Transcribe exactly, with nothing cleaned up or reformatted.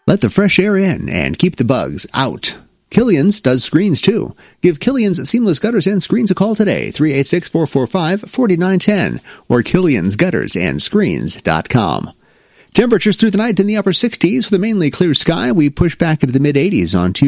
Let the fresh air in and keep the bugs out. Killian's does screens too. Give Killian's Seamless Gutters and Screens a call today, three eight six, four four five, four nine one zero, or killians gutters and screens dot com. Temperatures through the night in the upper sixties with a mainly clear sky. We push back into the mid-eighties on Tuesday.